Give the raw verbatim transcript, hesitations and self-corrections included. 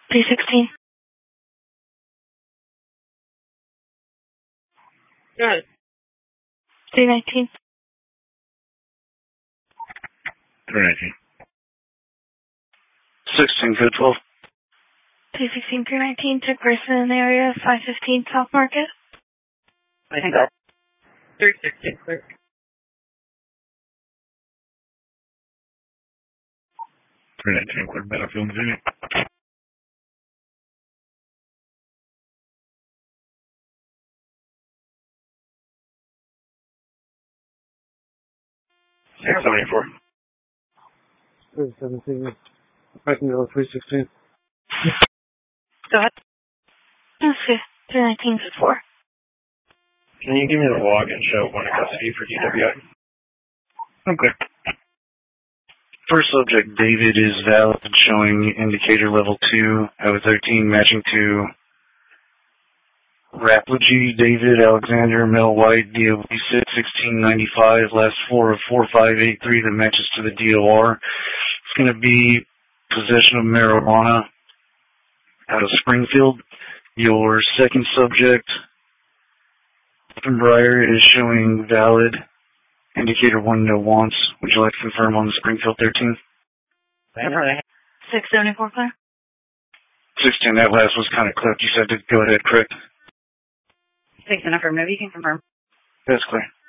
three sixteen. Good. three nineteen. three nineteen. sixteen, code twelve. three sixteen, three nineteen, took person in the area, five fifteen South Market. I think that's three sixteen, clear. three nineteen, clear, Battlefield, Virginia. six seventy-four. three seventeen. I can go three sixteen. Go ahead. Okay, three nineteen, code four. Can you give me the log and show one in custody for D W I? Okay. First subject, David, is valid, showing indicator level two, out of thirteen, matching to Raplogy, David, Alexander, Mel White, D O B six, sixteen ninety-five, last four of four five eight three that matches to the D O R. It's going to be possession of marijuana out of Springfield. Your second subject, Breyer, is showing valid, indicator one no wants. Would you like to confirm on the Springfield thirteen? six seventy-four, clear. sixteen, that last was kind of clipped. You said to go ahead, correct? Thanks, enough, maybe you can confirm. That's clear.